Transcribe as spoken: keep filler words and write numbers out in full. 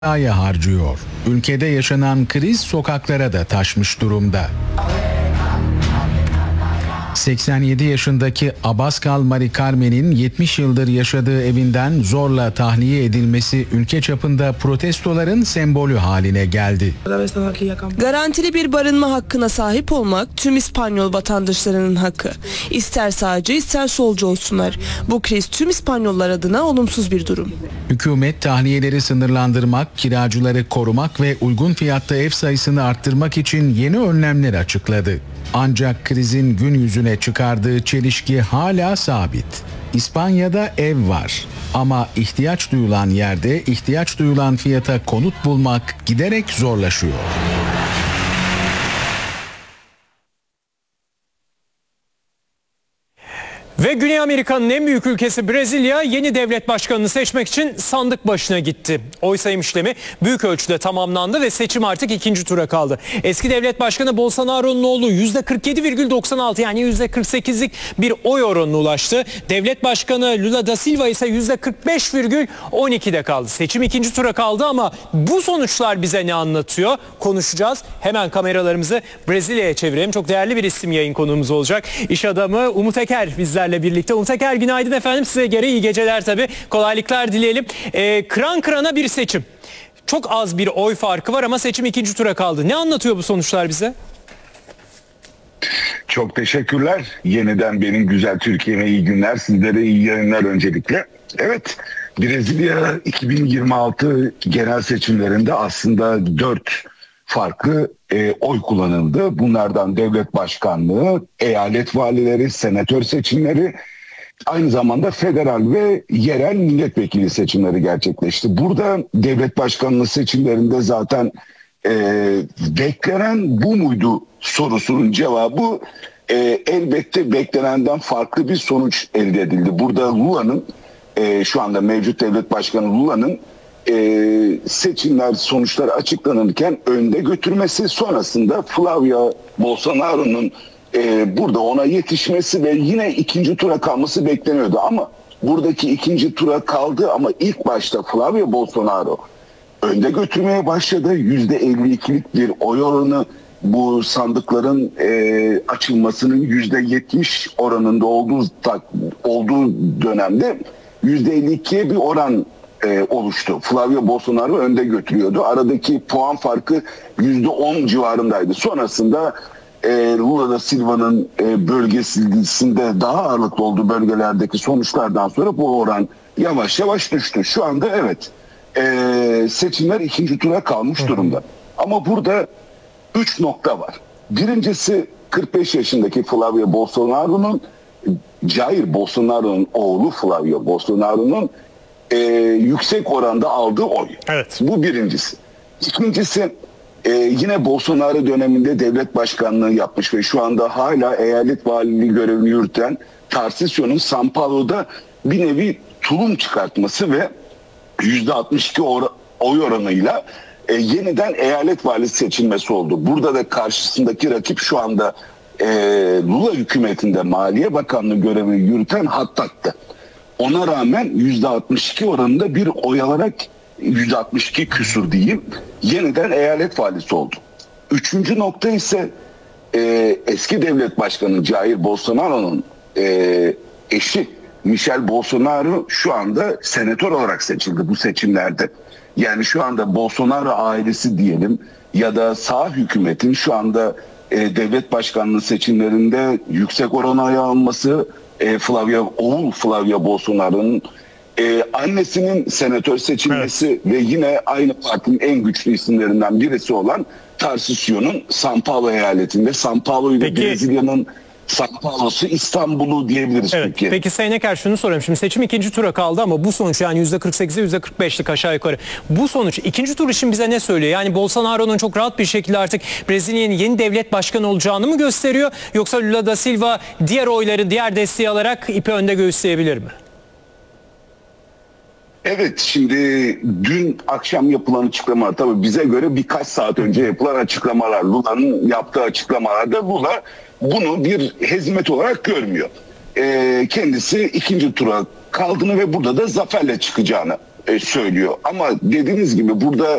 harcıyor. Ülkede yaşanan kriz sokaklara da taşmış durumda. seksen yedi yaşındaki Abascal Mari Carmen'in yetmiş yıldır yaşadığı evinden zorla tahliye edilmesi ülke çapında protestoların sembolü haline geldi. Garantili bir barınma hakkına sahip olmak tüm İspanyol vatandaşlarının hakkı. İster sağcı ister solcu olsunlar. Bu kriz tüm İspanyollar adına olumsuz bir durum. Hükümet tahliyeleri sınırlandırmak, kiracıları korumak ve uygun fiyatta ev sayısını arttırmak için yeni önlemler açıkladı. Ancak krizin gün yüzüne çıkardığı çelişki hala sabit. İspanya'da ev var ama ihtiyaç duyulan yerde ihtiyaç duyulan fiyata konut bulmak giderek zorlaşıyor. Ve Güney Amerika'nın en büyük ülkesi Brezilya yeni devlet başkanını seçmek için sandık başına gitti. Oy sayım işlemi büyük ölçüde tamamlandı ve seçim artık ikinci tura kaldı. Eski devlet başkanı Bolsonaro'nun oğlu yüzde kırk yedi virgül doksan altı yani yüzde kırk sekizlik bir oy oranına ulaştı. Devlet başkanı Lula da Silva ise yüzde kırk beş virgül on ikide kaldı. Seçim ikinci tura kaldı ama bu sonuçlar bize ne anlatıyor? Konuşacağız. Hemen kameralarımızı Brezilya'ya çevirelim. Çok değerli bir isim yayın konuğumuz olacak. İş adamı Umut Eker bizlerle birlikte. Umut Eker, günaydın efendim. Size göre iyi geceler tabii. Kolaylıklar dileyelim. Ee, kıran kırana bir seçim. Çok az bir oy farkı var ama seçim ikinci tura kaldı. Ne anlatıyor bu sonuçlar bize? Çok teşekkürler. Yeniden benim güzel Türkiye'me iyi günler. Sizlere iyi yayınlar öncelikle. Evet, Brezilya iki bin yirmi altı genel seçimlerinde aslında dört farklı e, oy kullanıldı. Bunlardan devlet başkanlığı, eyalet valileri, senatör seçimleri, aynı zamanda federal ve yerel milletvekili seçimleri gerçekleşti. Burada devlet başkanlığı seçimlerinde zaten e, beklenen bu muydu sorusunun cevabı e, elbette beklenenden farklı bir sonuç elde edildi. Burada Lula'nın e, şu anda mevcut devlet başkanı Lula'nın e, seçimler sonuçları açıklanırken önde götürmesi, sonrasında Flavia Bolsonaro'nun e, burada ona yetişmesi ve yine ikinci tura kalması bekleniyordu. Ama buradaki ikinci tura kaldı ama ilk başta Flavia Bolsonaro önde götürmeye başladı. yüzde elli ikilik bir oy oranı, bu sandıkların e, açılmasının yüzde yetmiş oranında olduğu olduğu dönemde yüzde elli ikiye bir oran e, oluştu. Flavia Bolsonaro önde götürüyordu. Aradaki puan farkı yüzde on civarındaydı. Sonrasında e, Lula da Silva'nın e, bölgesinde daha ağırlıklı olduğu bölgelerdeki sonuçlardan sonra bu oran yavaş yavaş düştü. Şu anda evet e, seçimler ikinci tura kalmış durumda. Ama burada üç nokta var. Birincisi kırk beş yaşındaki Flavia Bolsonaro'nun, Jair Bolsonaro'nun oğlu Flavia Bolsonaro'nun e, yüksek oranda aldığı oy. Evet. Bu birincisi. İkincisi e, yine Bolsonaro döneminde devlet başkanlığı yapmış ve şu anda hala eyalet valiliği görevini yürüten Tarcísio'nun São Paulo'da bir nevi tulum çıkartması ve yüzde altmış iki or- oy oranıyla e, yeniden eyalet valisi seçilmesi oldu. Burada da karşısındaki rakip şu anda e, Lula hükümetinde Maliye Bakanlığı görevini yürüten Hattat'tı. Ona rağmen yüzde altmış iki oranında bir oy alarak yüzde altmış iki küsur diyeyim yeniden eyalet valisi oldu. Üçüncü nokta ise e, eski devlet başkanı Jair Bolsonaro'nun e, eşi Michel Bolsonaro şu anda senatör olarak seçildi bu seçimlerde. Yani şu anda Bolsonaro ailesi diyelim ya da sağ hükümetin şu anda e, devlet başkanlığı seçimlerinde yüksek orana alması, e, Flavia, oğul Flavia Bolsonaro'nun e, annesinin senatör seçilmesi evet. Ve yine aynı partinin en güçlü isimlerinden birisi olan Tarcísio'nun São Paulo eyaletinde, São Paulo ile Brezilya'nın São Paulo'su İstanbul'u diyebiliriz. Evet. Türkiye. Peki Sayın Eker, şunu sorayım. Şimdi seçim ikinci tura kaldı ama bu sonuç yani yüzde kırk sekize yüzde kırk beşlik aşağı yukarı. Bu sonuç ikinci tur için bize ne söylüyor? Yani Bolsonaro'nun çok rahat bir şekilde artık Brezilya'nın yeni devlet başkanı olacağını mı gösteriyor? Yoksa Lula da Silva diğer oyları, diğer desteği alarak ipi önde göğüsleyebilir mi? Evet, şimdi dün akşam yapılan açıklamalar, tabii bize göre birkaç saat önce yapılan açıklamalar, Lula'nın yaptığı açıklamalarda Lula bunu bir hezimet olarak görmüyor. Ee, kendisi ikinci tura kaldığını ve burada da zaferle çıkacağını e, söylüyor. Ama dediğiniz gibi burada